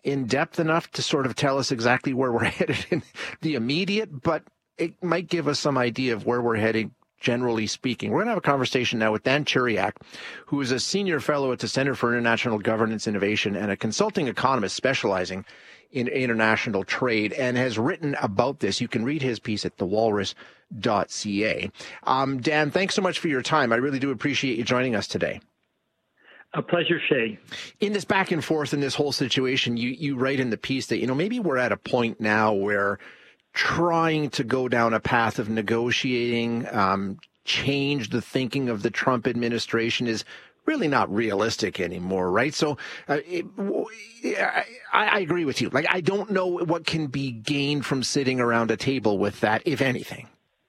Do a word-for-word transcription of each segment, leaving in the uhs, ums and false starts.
in depth enough to sort of tell us exactly where we're headed in the immediate, but it might give us some idea of where we're heading, generally speaking. We're going to have a conversation now with Dan Chiriak, who is a senior fellow at the Center for International Governance Innovation and a consulting economist specializing in international trade, and has written about this. You can read his piece at the walrus dot c a. Um, Dan, thanks so much for your time. I really do appreciate you joining us today. A pleasure, Shay. In this back and forth in this whole situation, you, you write in the piece that, you know, maybe we're at a point now where trying to go down a path of negotiating, um, change the thinking of the Trump administration is really not realistic anymore, right? So uh, it, I, I agree with you. Like, I don't know what can be gained from sitting around a table with that, if anything.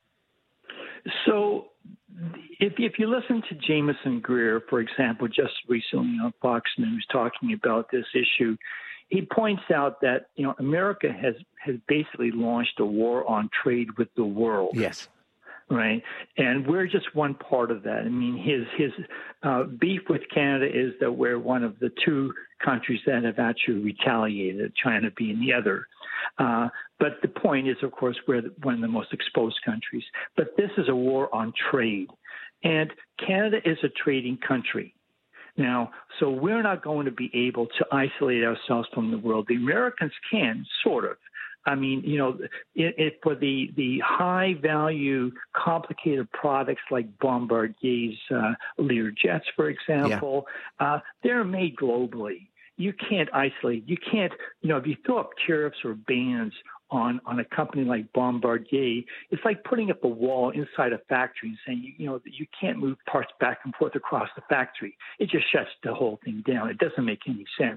So if, if you listen to Jameson Greer, for example, just recently on Fox News talking about this issue, he points out that, you know, America has, has basically launched a war on trade with the world. Yes. Right. And we're just one part of that. I mean, his his uh, beef with Canada is that we're one of the two countries that have actually retaliated, China being the other. Uh, but the point is, of course, we're one of the most exposed countries. But this is a war on trade. And Canada is a trading country. Now, so we're not going to be able to isolate ourselves from the world. The Americans can, sort of. I mean, you know, it, it, for the, the high-value, complicated products like Bombardier's uh, Lear jets, for example, yeah. uh, they're made globally. You can't isolate. You can't, you know, if you throw up tariffs or bans on, on a company like Bombardier, it's like putting up a wall inside a factory and saying, you, you know, you can't move parts back and forth across the factory. It just shuts the whole thing down. It doesn't make any sense.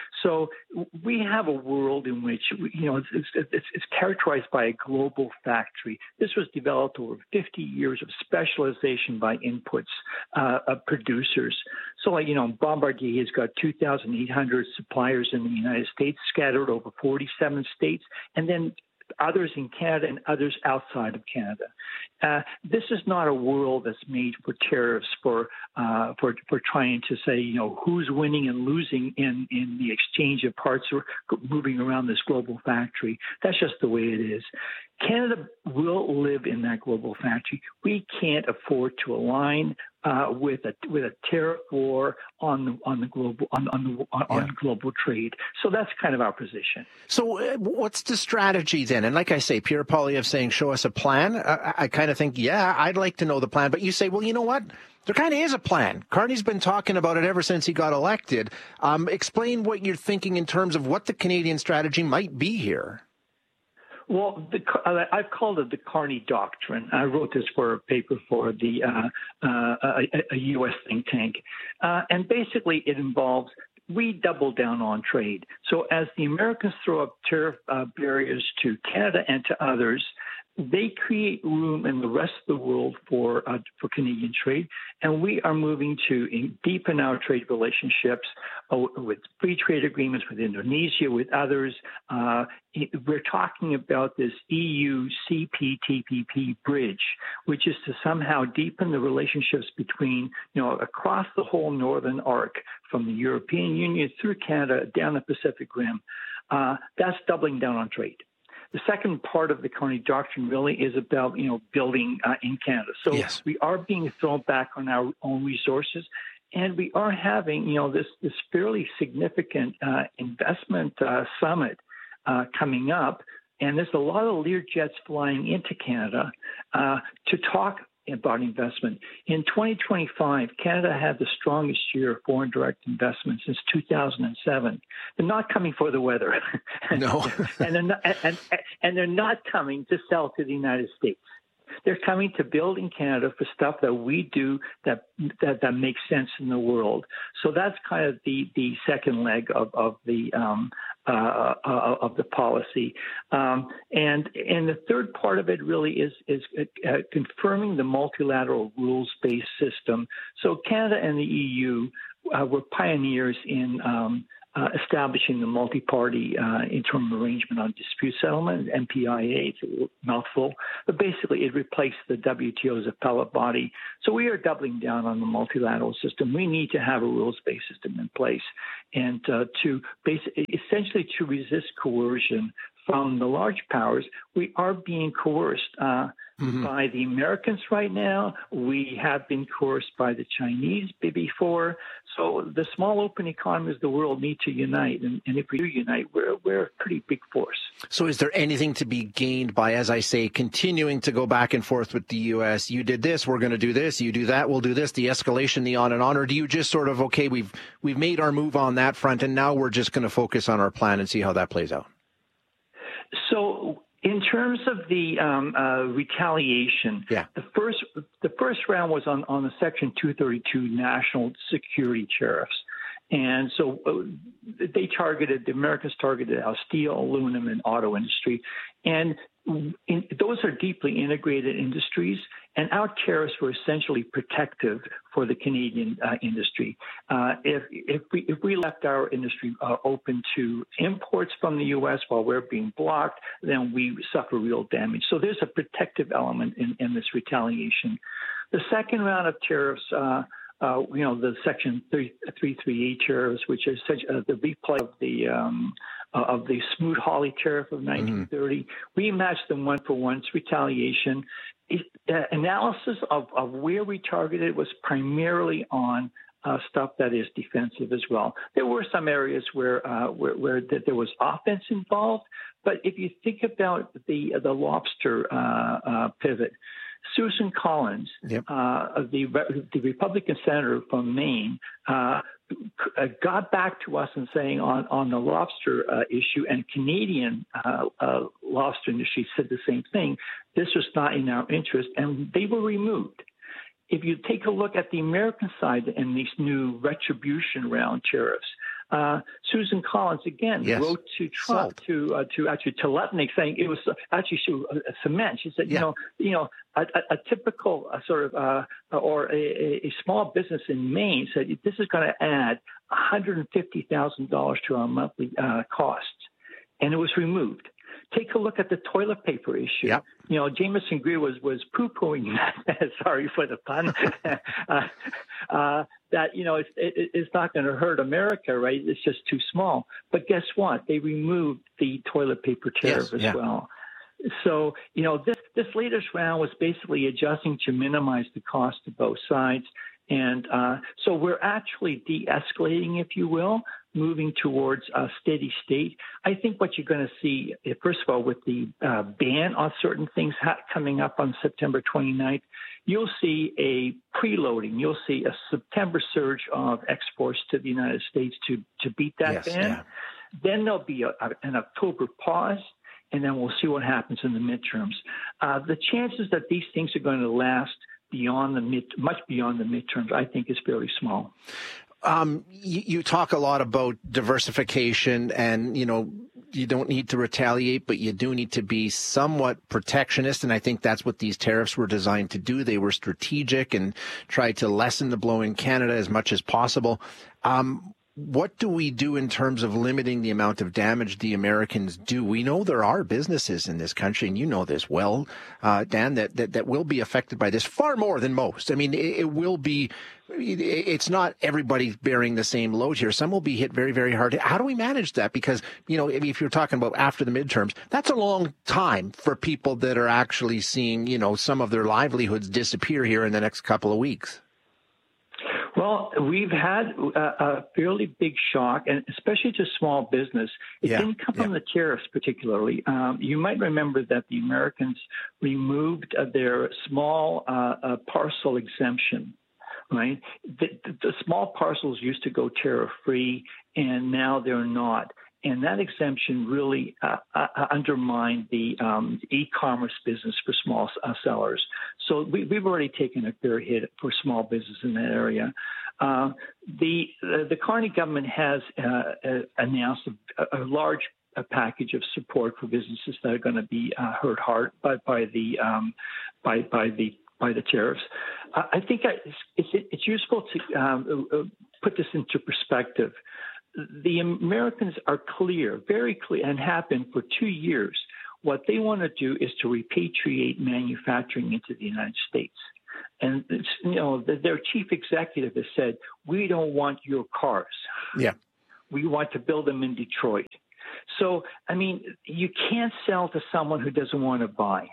So we have a world in which, you know, it's, it's, it's, it's characterized by a global factory. This was developed over fifty years of specialization by inputs uh, of producers. So, like, you know, Bombardier has got two thousand eight hundred suppliers in the United States, scattered over forty-seven states, and then others in Canada and others outside of Canada. Uh, this is not a world that's made for tariffs, for uh, for for trying to say, you know, who's winning and losing in, in the exchange of parts or moving around this global factory. That's just the way it is. Canada will live in that global factory. We can't afford to align uh, with a with a tariff war on the on the global on on, the, on, yeah. on global trade. So that's kind of our position. So uh, what's the strategy then? And like I say, Pierre Poilievre saying, "Show us a plan." I, I kind of think, yeah, I'd like to know the plan. But you say, well, you know what? There kind of is a plan. Carney's been talking about it ever since he got elected. Um, explain what you're thinking in terms of what the Canadian strategy might be here. Well, the, uh, I've called it the Carney Doctrine. I wrote this for a paper for the uh, uh, a, a U S think tank. Uh, and basically it involves we double down on trade. So as the Americans throw up tariff uh, barriers to Canada and to others, they create room in the rest of the world for uh, for Canadian trade, and we are moving to in, deepen our trade relationships uh, with free trade agreements with Indonesia, with others. Uh, we're talking about this E U C P T P P bridge, which is to somehow deepen the relationships between, you know, across the whole northern arc, from the European Union through Canada down the Pacific Rim. Uh, that's doubling down on trade. The second part of the Carney Doctrine really is about, you know, building uh, in Canada. So yes. we are being thrown back on our own resources, and we are having, you know, this this fairly significant uh, investment uh, summit uh, coming up, and there's a lot of Lear jets flying into Canada uh, to talk about investment. In twenty twenty-five, Canada had the strongest year of foreign direct investment since two thousand seven. They're not coming for the weather. No. and, they're not, and, and they're not coming to sell to the United States. They're coming to build in Canada for stuff that we do that that, that makes sense in the world. So that's kind of the, the second leg of, of the um, uh, uh, of the policy. Um, and and the third part of it really is is uh, confirming the multilateral rules-based system. So Canada and the E U uh, were pioneers in um, uh, establishing the multi-party uh, interim arrangement on dispute settlement, M P I A. It's a mouthful, but basically it replaced the W T O's appellate body. So we are doubling down on the multilateral system. We need to have a rules-based system in place, and uh, to basically, essentially to resist coercion from the large powers. We are being coerced uh, mm-hmm. by the Americans right now. We have been coerced by the Chinese before. So the small open economies of the world need to unite. And, and if we do unite, we're, we're a pretty big force. So is there anything to be gained by, as I say, continuing to go back and forth with the U S? You did this, we're going to do this. You do that, we'll do this. The escalation, the on and on. Or do you just sort of, okay, we've we've made our move on that front, and now we're just going to focus on our plan and see how that plays out? So in terms of the um, uh, retaliation, yeah. the first the first round was on, on the Section two thirty-two national security tariffs. And so uh, they targeted, the Americans targeted our steel, aluminum, and auto industry. And in, those are deeply integrated industries, and our tariffs were essentially protective for the Canadian uh, industry. Uh, if, if, we, if we left our industry uh, open to imports from the U S while we're being blocked, then we suffer real damage. So there's a protective element in, in this retaliation. The second round of tariffs, uh, Uh, you know, the Section three thirty-eight tariffs, which is such, uh, the replay of the um, uh, of the Smoot-Hawley tariff of nineteen thirty. Mm-hmm. We matched them one for one. It's retaliation. It, uh, analysis of, of where we targeted was primarily on uh, stuff that is defensive as well. There were some areas where uh, where, where th- there was offense involved, but if you think about the the lobster uh, uh, pivot. Susan Collins, yep. uh, the, the Republican senator from Maine, uh, got back to us and saying on, on the lobster uh, issue, and Canadian uh, uh, lobster industry said the same thing, this was not in our interest, and they were removed. If you take a look at the American side and these new retribution round tariffs, uh, Susan Collins again yes. wrote to Trump Salt. to uh, to actually Telepnik saying it was uh, actually she, uh, cement. She said, yeah. you know, you know, a, a, a typical uh, sort of uh, or a, a small business in Maine said this is going to add one hundred fifty thousand dollars to our monthly uh, costs, and it was removed. Take a look at the toilet paper issue. Yep. You know, Jameson Greer was was poo-pooing that. Sorry for the pun. uh, uh, that you know, it's, it, it's not going to hurt America, right? It's just too small. But guess what? They removed the toilet paper tariff yes, as yeah. well. So you know, this this latest round was basically adjusting to minimize the cost of both sides. And uh, so we're actually de-escalating, if you will, moving towards a steady state. I think what you're going to see, first of all, with the uh, ban on certain things ha- coming up on September twenty-ninth, you'll see a preloading. You'll see a September surge of exports to the United States to, to beat that yes, ban. Yeah. Then there'll be a, a, an October pause, and then we'll see what happens in the midterms. Uh, the chances that these things are going to last beyond the mid, much beyond the midterms, I think is fairly small. Um, you, you talk a lot about diversification, and, you know, you don't need to retaliate, but you do need to be somewhat protectionist. And I think that's what these tariffs were designed to do. They were strategic and tried to lessen the blow in Canada as much as possible. Um, What do we do in terms of limiting the amount of damage the Americans do? We know there are businesses in this country, and you know this well, uh, Dan, that, that, that will be affected by this far more than most. I mean, it, it will be, it's not everybody bearing the same load here. Some will be hit very, very hard. How do we manage that? Because, you know, if you're talking about after the midterms, that's a long time for people that are actually seeing, you know, some of their livelihoods disappear here in the next couple of weeks. Well, we've had a, a fairly big shock, and especially to small business. It yeah, didn't come yeah. from the tariffs particularly. Um, you might remember that the Americans removed uh, their small uh, uh, parcel exemption, right? The, the, the small parcels used to go tariff-free, and now they're not. And that exemption really uh, uh, undermined the um, e-commerce business for small uh, sellers. So we, we've already taken a fair hit for small business in that area. Uh, the, the the Carney government has uh, uh, announced a, a large a package of support for businesses that are going to be uh, hurt hard by, by the um, by by the by the tariffs. Uh, I think I, it's, it's useful to um, put this into perspective. the Americans are clear, very clear, and have been for two years. What they want to do is to repatriate manufacturing into the United States. And, it's, you know, their chief executive has said, we don't want your cars. Yeah. We want to build them in Detroit. So, I mean, you can't sell to someone who doesn't want to buy.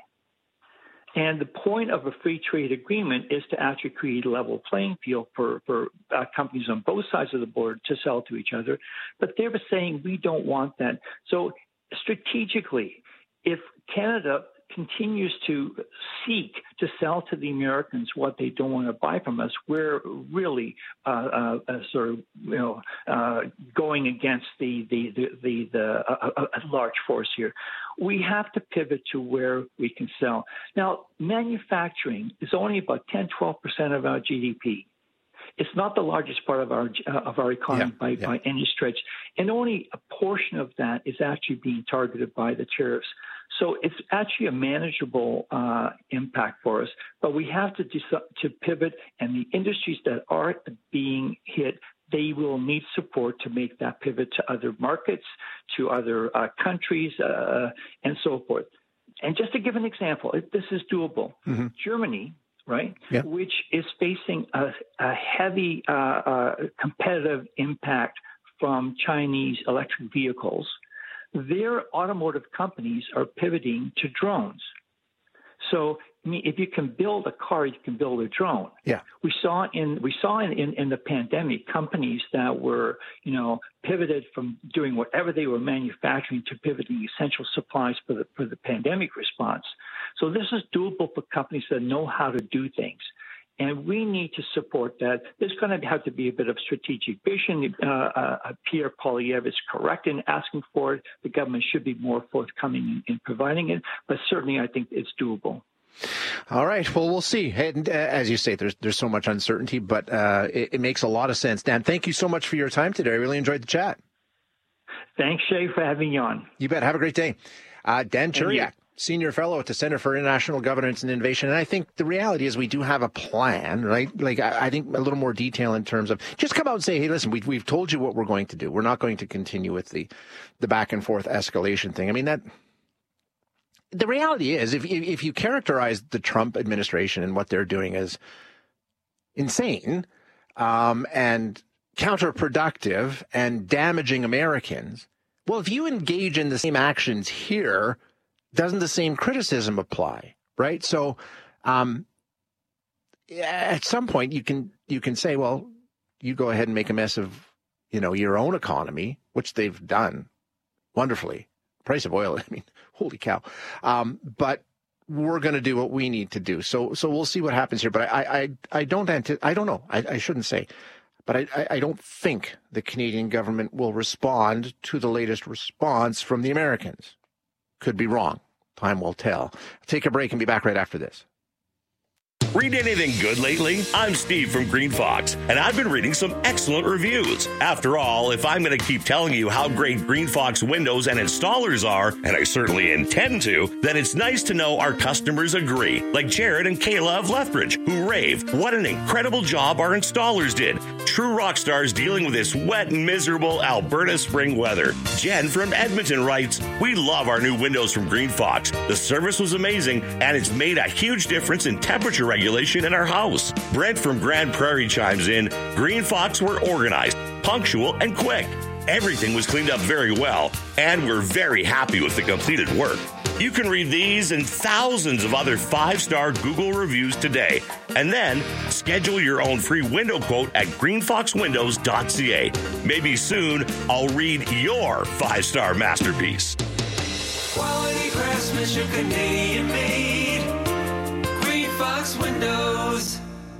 And the point of a free trade agreement is to actually create a level playing field for, for uh, companies on both sides of the border to sell to each other. But they were saying we don't want that. So strategically, if Canada continues to seek to sell to the Americans what they don't want to buy from us, we're really uh, uh, sort of you know uh, going against the the the, the, the uh, a large force here. We have to pivot to where we can sell. Now, manufacturing is only about ten, twelve percent of our G D P. It's not the largest part of our uh, of our economy yeah, by, yeah. by any stretch, and only a portion of that is actually being targeted by the tariffs. So it's actually a manageable uh, impact for us, but we have to dec- to pivot, and the industries that are being hit, they will need support to make that pivot to other markets, to other uh, countries, uh, and so forth. And just to give an example, this is doable. Mm-hmm. Germany, right, yeah. which is facing a, a heavy uh, uh, competitive impact from Chinese electric vehicles, their automotive companies are pivoting to drones. So, I mean, if you can build a car, you can build a drone. Yeah. We saw in we saw in, in, in the pandemic companies that were, you know, pivoted from doing whatever they were manufacturing to pivoting essential supplies for the for the pandemic response. So this is doable for companies that know how to do things. And we need to support that. There's going to have to be a bit of strategic vision. Uh, uh, Pierre Poilievre is correct in asking for it. The government should be more forthcoming in, in providing it. But certainly, I think it's doable. All right. Well, we'll see. And uh, as you say, there's there's so much uncertainty, but uh, it, it makes a lot of sense. Dan, thank you so much for your time today. I really enjoyed the chat. Thanks, Shay, for having me on. You bet. Have a great day. Uh, Dan Chiriak, Senior Fellow at the Center for International Governance and Innovation. And I think the reality is we do have a plan, right? Like, I, I think a little more detail in terms of just come out and say, hey, listen, we've, we've told you what we're going to do. We're not going to continue with the, the back and forth escalation thing. I mean, that the reality is if, if you characterize the Trump administration and what they're doing as insane um, and counterproductive and damaging Americans, well, if you engage in the same actions here, doesn't the same criticism apply, right? So um, at some point you can you can say, well, you go ahead and make a mess of, you know, your own economy, which they've done wonderfully. Price of oil, I mean, holy cow. Um, but we're going to do what we need to do. So so we'll see what happens here. But I I, I don't anti- I don't know. I, I shouldn't say. But I, I don't think the Canadian government will respond to the latest response from the Americans. Could be wrong. Time will tell. Take a break and be back right after this. Read anything good lately? I'm Steve from Green Fox, and I've been reading some excellent reviews. After all, if I'm going to keep telling you how great Green Fox windows and installers are, and I certainly intend to, then it's nice to know our customers agree, like Jared and Kayla of Lethbridge, who rave, what an incredible job our installers did. True rock stars dealing with this wet, miserable Alberta spring weather. Jen from Edmonton writes, we love our new windows from Green Fox. The service was amazing, and it's made a huge difference in temperature regulation in our house. Brent from Grand Prairie chimes in, Green Fox were organized, punctual, and quick. Everything was cleaned up very well, and we're very happy with the completed work. You can read these and thousands of other five-star Google reviews today, and then schedule your own free window quote at green fox windows dot c a. Maybe soon I'll read your five-star masterpiece. Quality craftsmanship, Canadian made. Fox Windows.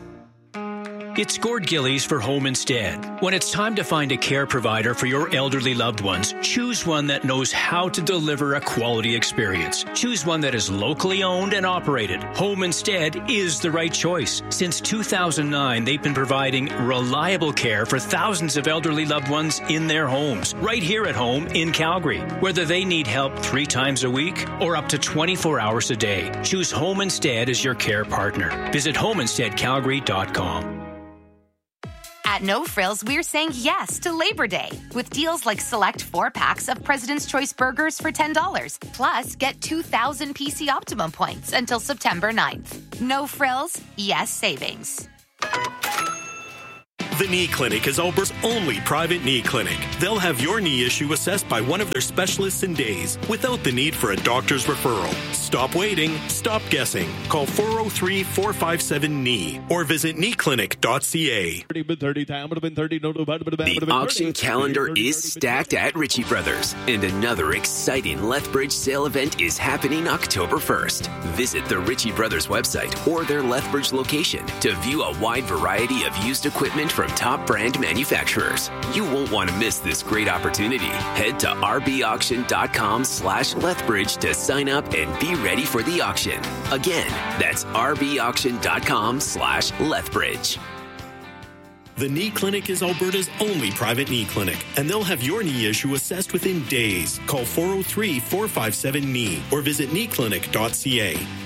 It's Gord Gillies for Home Instead. When it's time to find a care provider for your elderly loved ones, choose one that knows how to deliver a quality experience. Choose one that is locally owned and operated. Home Instead is the right choice. Since two thousand nine, they've been providing reliable care for thousands of elderly loved ones in their homes, right here at home in Calgary. Whether they need help three times a week or up to twenty-four hours a day, choose Home Instead as your care partner. Visit home instead calgary dot com. At No Frills, we're saying yes to Labor Day with deals like select four packs of President's Choice burgers for ten dollars. Plus, get two thousand P C Optimum points until September ninth. No Frills, yes savings. The Knee Clinic is Alberta's only private knee clinic. They'll have your knee issue assessed by one of their specialists in days without the need for a doctor's referral. Stop waiting. Stop guessing. Call four oh three, four five seven, K N E E or visit knee clinic dot c a. The auction calendar is stacked at Ritchie Brothers, and another exciting Lethbridge sale event is happening October first. Visit the Ritchie Brothers website or their Lethbridge location to view a wide variety of used equipment from top brand manufacturers. You won't want to miss this great opportunity. Head to rbauction.com slash Lethbridge to sign up and be ready for the auction. Again, that's rbauction.com slash Lethbridge. The Knee Clinic is Alberta's only private knee clinic, and they'll have your knee issue assessed within days. Call four oh three, four five seven, K N E E or visit knee clinic dot c a.